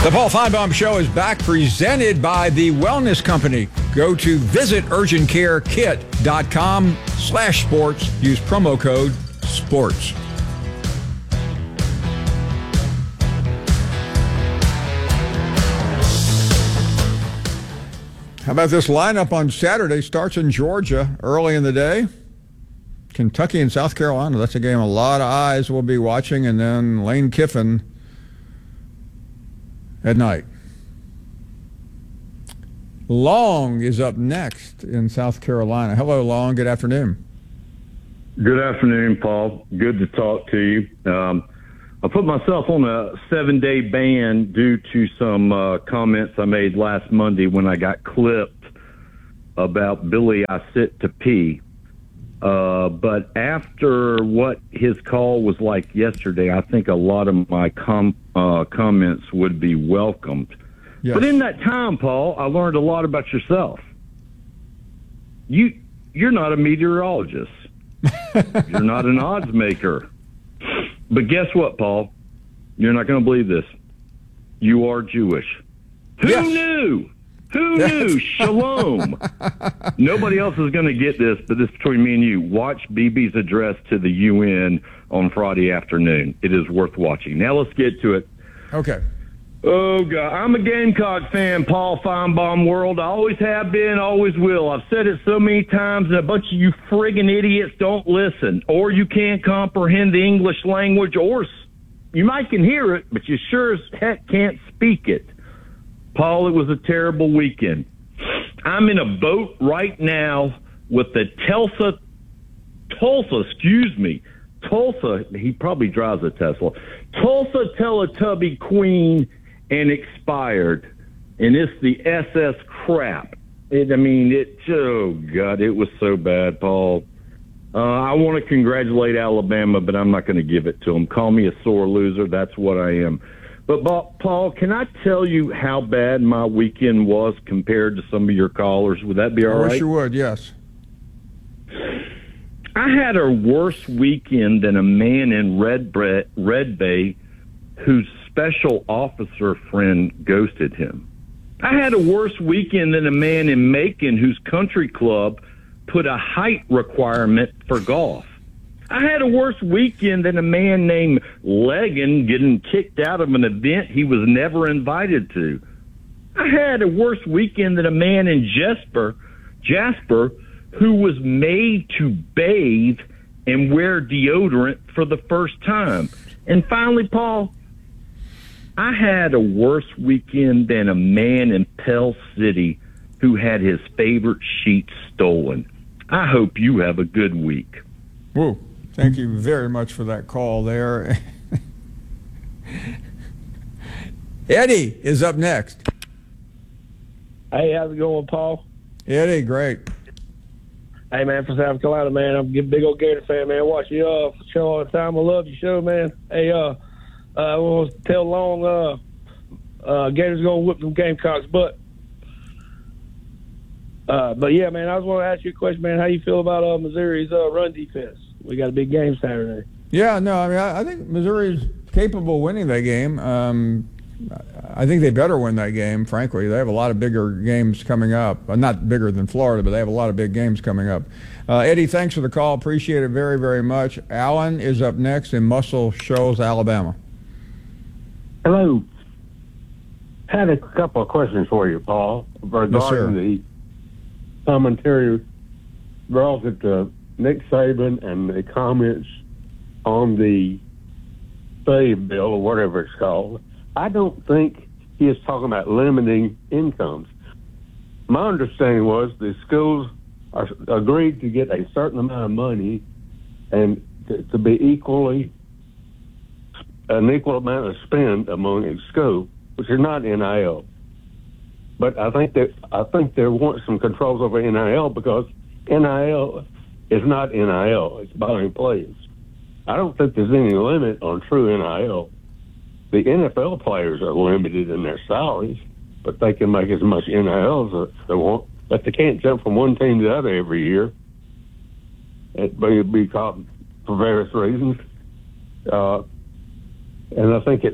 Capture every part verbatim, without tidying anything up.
The Paul Feinbaum Show is back, presented by the Wellness Company. Go to visit urgent care kit dot com slash sports. Use promo code SPORTS. How about this lineup on Saturday? Starts in Georgia early in the day. Kentucky and South Carolina. That's a game a lot of eyes will be watching. And then Lane Kiffin at night. Long is up next in South Carolina. Hello, Long. Good afternoon. Good afternoon, Paul. Good to talk to you. Um, I put myself on a seven-day ban due to some uh, comments I made last Monday when I got clipped about Billy I Sit to Pee. Uh, but after what his call was like yesterday, I think a lot of my com- uh, comments would be welcomed. Yes. But in that time, Paul, I learned a lot about yourself. You, you're not a meteorologist. You're not an odds maker. But guess what, Paul? You're not going to believe this. You are Jewish. Who yes. knew? Who knew? Shalom. Nobody else is going to get this, but this is between me and you. Watch Bibi's address to the U N on Friday afternoon. It is worth watching. Now let's get to it. Okay. Oh, God. I'm a Gamecock fan, Paul Feinbaum world. I always have been, always will. I've said it so many times, and a bunch of you friggin' idiots don't listen. Or you can't comprehend the English language, or you might can hear it, but you sure as heck can't speak it. Paul, it was a terrible weekend. I'm in a boat right now with the Tulsa, Tulsa, excuse me, Tulsa, he probably drives a Tesla, Tulsa Teletubby Queen and expired. And it's the S S crap. It, I mean, it, oh, God, it was so bad, Paul. Uh, I want to congratulate Alabama, but I'm not going to give it to them. Call me a sore loser. That's what I am. But, Paul, can I tell you how bad my weekend was compared to some of your callers? Would that be all right? I wish you would, yes. I had a worse weekend than a man in Red, Bre- Red Bay whose special officer friend ghosted him. I had a worse weekend than a man in Macon whose country club put a height requirement for golf. I had a worse weekend than a man named Legan getting kicked out of an event he was never invited to. I had a worse weekend than a man in Jasper, Jasper who was made to bathe and wear deodorant for the first time. And finally, Paul, I had a worse weekend than a man in Pell City who had his favorite sheets stolen. I hope you have a good week. Whoa. Thank you very much for that call there. Eddie is up next. Hey, how's it going, Paul? Eddie, great. Hey, man, from South Carolina, man. I'm a big old Gator fan, man. Watch you uh, show all the time. I love your show, man. Hey, uh, uh, I want to tell Long uh, uh, Gators going to whip them Gamecocks' butt. Uh, but, yeah, man, I was going to ask you a question, man. How you feel about uh, Missouri's uh, run defense? We got a big game Saturday. Yeah, no, I mean, I, I think Missouri's capable of winning that game. Um, I think they better win that game, frankly. They have a lot of bigger games coming up. Uh, not bigger than Florida, but they have a lot of big games coming up. Uh, Eddie, thanks for the call. Appreciate it very, very much. Alan is up next in Muscle Shoals, Alabama. Hello. Had a couple of questions for you, Paul, regarding yes, the commentary relative to Nick Saban and the comments on the SAVE bill or whatever it's called. I don't think he is talking about limiting incomes. My understanding was the schools are agreed to get a certain amount of money and to, to be equally an equal amount of spend among each school, which is not N I L. But I think that I think there want some controls over N I L because N I L is not N I L. It's buying players. I don't think there's any limit on true N I L. The N F L players are limited in their salaries, but they can make as much N I L as they want. But they can't jump from one team to the other every year. It may be caught for various reasons. Uh, and I think it's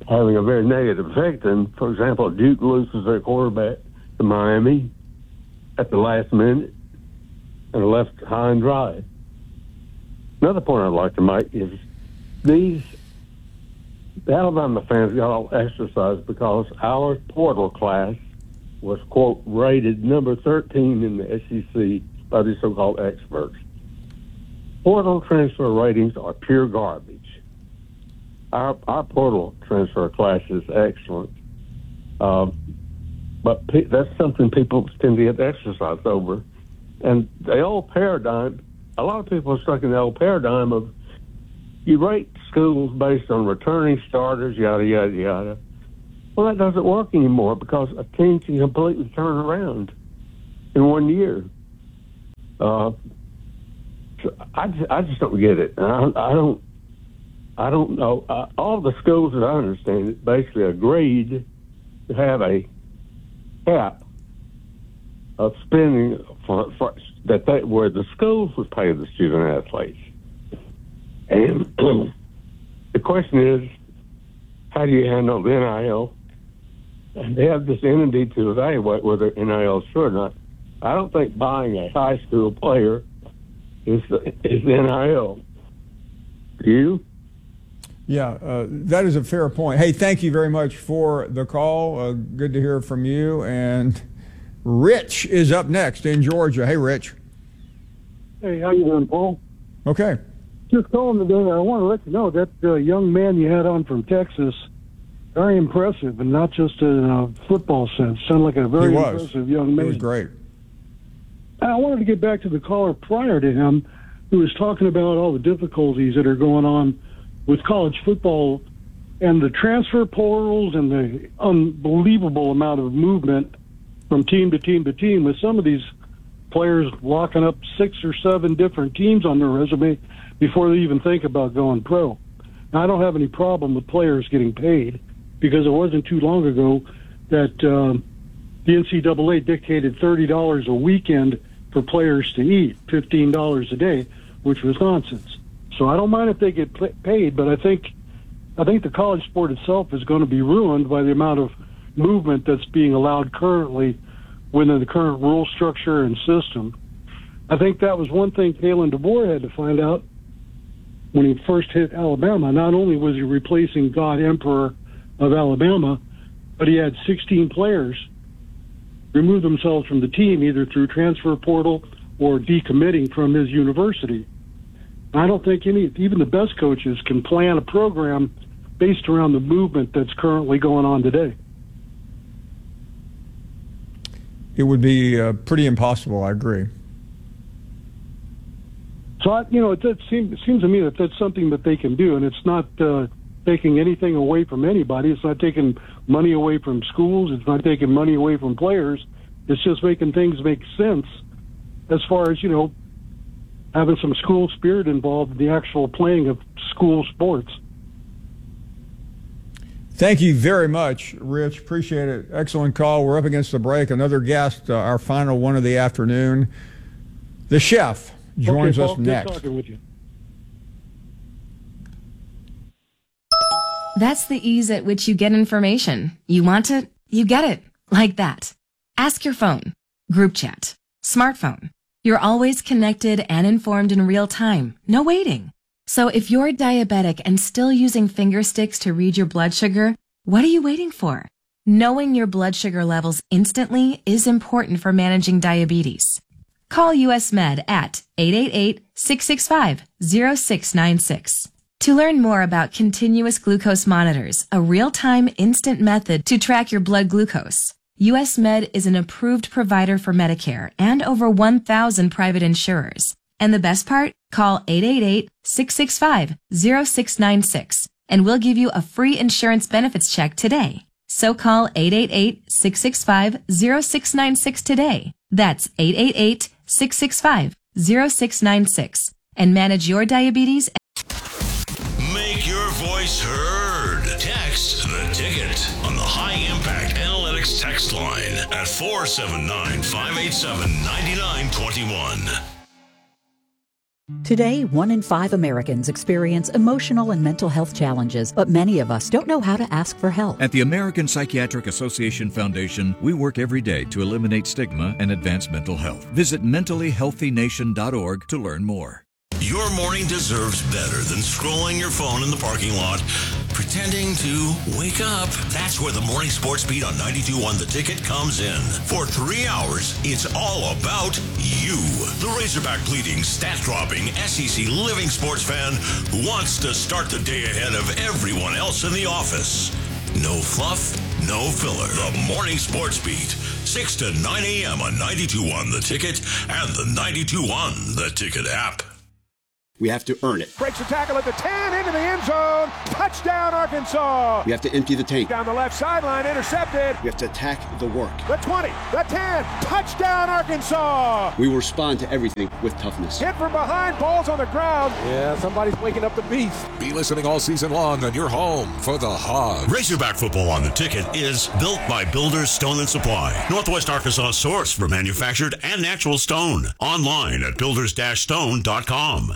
having a very negative effect. And, for example, Duke loses their quarterback to Miami at the last minute and are left high and dry. Another point I'd like to make is these the Alabama fans got all exercised because our portal class was, quote, rated number thirteen in the S E C by the so-called experts. Portal transfer ratings are pure garbage. Our, our portal transfer class is excellent. Um, but pe- that's something people tend to get exercised over. And the old paradigm, a lot of people are stuck in the old paradigm of you rate schools based on returning starters, yada, yada, yada. Well, that doesn't work anymore because a team can completely turn around in one year. Uh, so I, just, I just don't get it. I, I don't I don't know. Uh, all the schools that I understand it basically agreed to have a cap of spending for, for, that they, where the schools would pay the student athletes. And the question is, how do you handle the N I L? And they have this entity to evaluate whether N I L is true or not. I don't think buying a high school player is the, is the N I L. Do you? Yeah, uh, that is a fair point. Hey, thank you very much for the call. Uh, good to hear from you. And Rich is up next in Georgia. Hey, Rich. Hey, how you doing, Paul? Okay. Just calling today. I want to let you know that uh, young man you had on from Texas, very impressive, and not just in a football sense. Sounded like a very impressive young man. He was great. I wanted to get back to the caller prior to him who was talking about all the difficulties that are going on with college football and the transfer portals and the unbelievable amount of movement from team to team to team, with some of these players locking up six or seven different teams on their resume before they even think about going pro. Now, I don't have any problem with players getting paid because it wasn't too long ago that um, the N C double A dictated thirty dollars a weekend for players to eat, fifteen dollars a day, which was nonsense. So I don't mind if they get paid, but I think I think the college sport itself is going to be ruined by the amount of movement that's being allowed currently within the current rule structure and system. I think that was one thing Kalen DeBoer had to find out when he first hit Alabama. Not only was he replacing God Emperor of Alabama, but he had sixteen players remove themselves from the team either through transfer portal or decommitting from his university. I don't think any, even the best coaches can plan a program based around the movement that's currently going on today. It would be uh, pretty impossible, I agree. So, I, you know, it, it, seems, it seems to me that that's something that they can do, and it's not uh, taking anything away from anybody. It's not taking money away from schools. It's not taking money away from players. It's just making things make sense as far as, you know, having some school spirit involved in the actual playing of school sports. Thank you very much, Rich. Appreciate it. Excellent call. We're up against the break. Another guest, uh, our final one of the afternoon. The chef joins okay, Paul, us next. Good talking with you. That's the ease at which you get information. You want it, you get it. Like that. Ask your phone. Group chat. Smartphone. You're always connected and informed in real time. No waiting. So if you're diabetic and still using finger sticks to read your blood sugar, what are you waiting for? Knowing your blood sugar levels instantly is important for managing diabetes. Call U S Med at eight eight eight, six six five, zero six nine six. To learn more about continuous glucose monitors, a real-time instant method to track your blood glucose, U S Med is an approved provider for Medicare and over one thousand private insurers. And the best part? Call eight eight eight, six six five, zero six nine six and we'll give you a free insurance benefits check today. So call eight eight eight, six six five, zero six nine six today. That's eight eight eight, six six five, zero six nine six and manage your diabetes. Make your voice heard. Text the ticket on the High Impact Analytics text line at four seven nine, five eight seven, nine nine two one. Today, one in five Americans experience emotional and mental health challenges, but many of us don't know how to ask for help. At the American Psychiatric Association Foundation, we work every day to eliminate stigma and advance mental health. Visit mentally healthy nation dot org to learn more. Your morning deserves better than scrolling your phone in the parking lot, pretending to wake up. That's where the Morning Sports Beat on ninety-two point one The Ticket comes in. For three hours, it's all about you. The Razorback bleeding, stat-dropping, S E C living sports fan who wants to start the day ahead of everyone else in the office. No fluff, no filler. The Morning Sports Beat, six to nine a.m. on ninety-two point one The Ticket and the ninety-two point one The Ticket app. We have to earn it. Breaks the tackle at the ten, into the end zone. Touchdown, Arkansas. We have to empty the tank. Down the left sideline, intercepted. We have to attack the work. The twenty, the ten, touchdown, Arkansas. We will respond to everything with toughness. Hit from behind, ball's on the ground. Yeah, somebody's waking up the beast. Be listening all season long on your home for the Hogs. Razorback football on The Ticket is built by Builders Stone and Supply, Northwest Arkansas source for manufactured and natural stone. Online at builders dash stone dot com.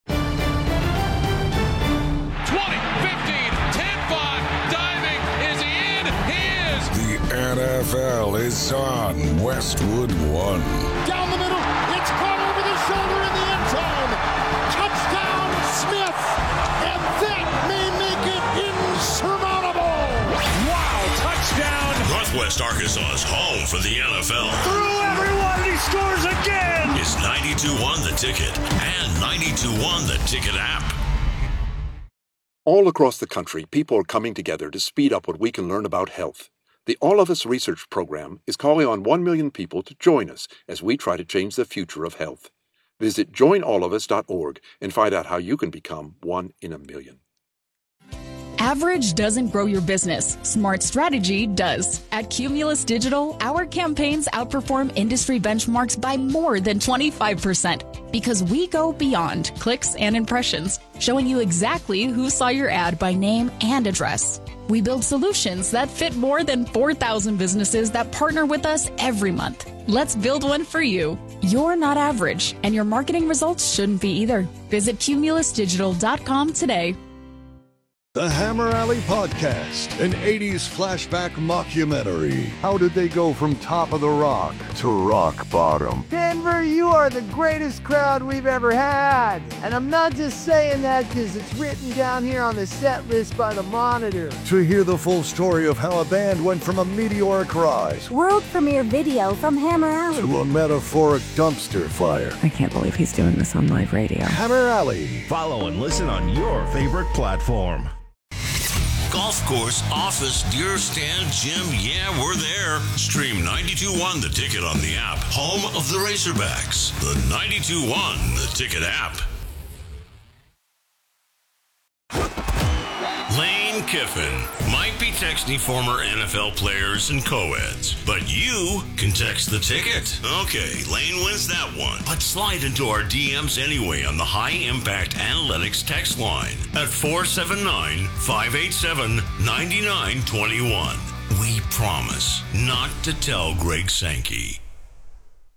N F L is on Westwood One. Down the middle, it's caught over the shoulder in the end zone. Touchdown, Smith, and that may make it insurmountable. Wow, touchdown. Northwest Arkansas's home for the N F L. Through everyone, he scores again. It's ninety-two point one The Ticket and ninety-two point one The Ticket app. All across the country, people are coming together to speed up what we can learn about health. The All of Us Research Program is calling on one million people to join us as we try to change the future of health. Visit join all of us dot org and find out how you can become one in a million. Average doesn't grow your business. Smart strategy does. At Cumulus Digital, our campaigns outperform industry benchmarks by more than twenty-five percent because we go beyond clicks and impressions, showing you exactly who saw your ad by name and address. We build solutions that fit more than four thousand businesses that partner with us every month. Let's build one for you. You're not average, and your marketing results shouldn't be either. Visit cumulus digital dot com today. The Hammer Alley Podcast, an eighties flashback mockumentary. How did they go from top of the rock to rock bottom? Denver, you are the greatest crowd we've ever had. And I'm not just saying that because it's written down here on the set list by the Monitor. To hear the full story of how a band went from a meteoric rise, world premiere video from Hammer Alley, to a metaphoric dumpster fire. I can't believe he's doing this on live radio. Hammer Alley. Follow and listen on your favorite platform. Golf course, office, deer stand, gym, yeah, we're there. Stream ninety-two point one The Ticket on the app. Home of the Razorbacks. The ninety-two point one The Ticket app. Lane Kiffin might be texting former N F L players and co-eds, but you can text the ticket. Okay, Lane wins that one. But slide into our D Ms anyway on the High Impact Analytics text line at four seven nine, five eight seven, nine nine two one. We promise not to tell Greg Sankey.